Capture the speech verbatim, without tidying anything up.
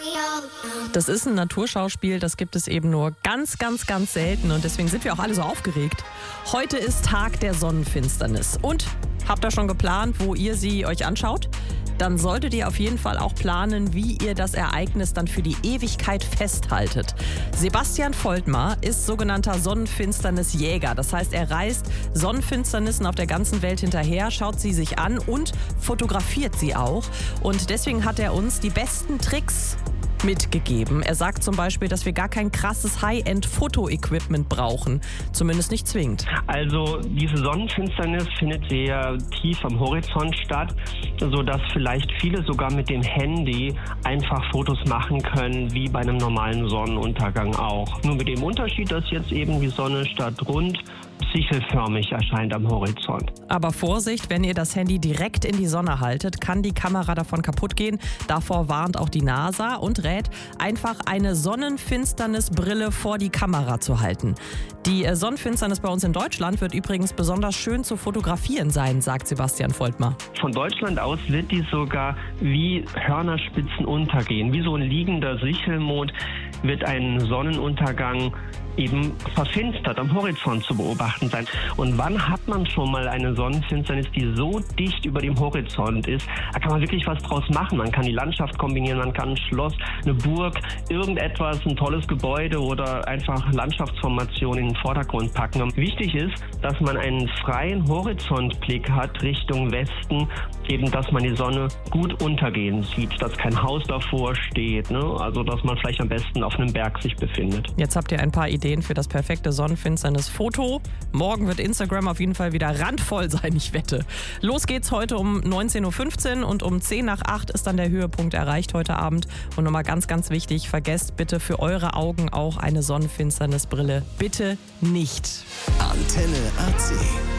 Das ist ein Naturschauspiel, das gibt es eben nur ganz, ganz, ganz selten und deswegen sind wir auch alle so aufgeregt. Heute ist Tag der Sonnenfinsternis und habt ihr schon geplant, wo ihr sie euch anschaut? Dann solltet ihr auf jeden Fall auch planen, wie ihr das Ereignis dann für die Ewigkeit festhaltet. Sebastian Voltmar ist sogenannter Sonnenfinsternisjäger. Das heißt, er reist Sonnenfinsternissen auf der ganzen Welt hinterher, schaut sie sich an und fotografiert sie auch. Und deswegen hat er uns die besten Tricks mitgegeben. Er sagt zum Beispiel, dass wir gar kein krasses High-End-Foto-Equipment brauchen. Zumindest nicht zwingend. Also diese Sonnenfinsternis findet sehr tief am Horizont statt, sodass vielleicht viele sogar mit dem Handy einfach Fotos machen können, wie bei einem normalen Sonnenuntergang auch. Nur mit dem Unterschied, dass jetzt eben die Sonne statt rund sichelförmig erscheint am Horizont. Aber Vorsicht, wenn ihr das Handy direkt in die Sonne haltet, kann die Kamera davon kaputt gehen. Davor warnt auch die NASA und rät, einfach eine Sonnenfinsternisbrille vor die Kamera zu halten. Die Sonnenfinsternis bei uns in Deutschland wird übrigens besonders schön zu fotografieren sein, sagt Sebastian Voltmar. Von Deutschland aus wird die sogar wie Hörnerspitzen untergehen. Wie so ein liegender Sichelmond wird ein Sonnenuntergang eben verfinstert am Horizont zu beobachten sein. Und wann hat man schon mal eine Sonnenfinsternis, die so dicht über dem Horizont ist? Da kann man wirklich was draus machen. Man kann die Landschaft kombinieren, man kann ein Schloss, eine Burg, irgendetwas, ein tolles Gebäude oder einfach Landschaftsformationen in den Vordergrund packen. Und wichtig ist, dass man einen freien Horizontblick hat Richtung Westen, eben, dass man die Sonne gut untergehen sieht, dass kein Haus davor steht, ne? Also, dass man vielleicht am besten auf einem Berg sich befindet. Jetzt habt ihr ein paar Ideen für das perfekte Sonnenfinsternis-Foto. Morgen wird Instagram auf jeden Fall wieder randvoll sein, ich wette. Los geht's heute um neunzehn Uhr fünfzehn und um zehn nach acht ist dann der Höhepunkt erreicht heute Abend. Und nochmal ganz, ganz wichtig, vergesst bitte für eure Augen auch eine Sonnenfinsternisbrille. Bitte nicht. Antenne A C.